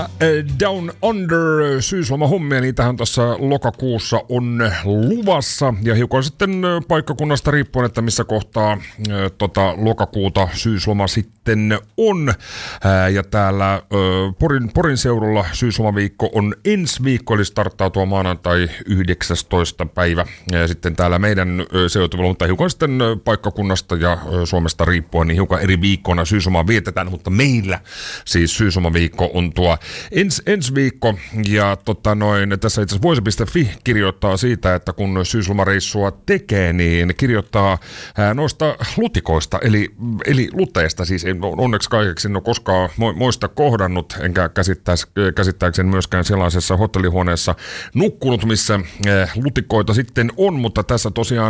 Down Under syyslomahommia, niitähän tuossa lokakuussa on luvassa ja hiukan sitten paikkakunnasta riippuen, että missä kohtaa lokakuuta syysloma sitten on. Ja täällä Porin seudulla syyslomaviikko on ensi viikko, eli starttaa tuo maanantai 19. päivä. Ja sitten täällä meidän seutuvilla, mutta hiukan sitten paikkakunnasta ja Suomesta riippuen, niin hiukan eri viikkoina syyslomaa vietetään, mutta meillä siis syyslomaviikko on tuo ensi viikko, ja tässä itse asiassa Voise.fi kirjoittaa siitä, että kun syyslomareissua tekee, niin kirjoittaa noista lutikoista, eli luteista, siis onneksi kaikeksi en ole koskaan moista kohdannut, enkä käsittääkseni myöskään sellaisessa hotellihuoneessa nukkunut, missä lutikoita sitten on, mutta tässä tosiaan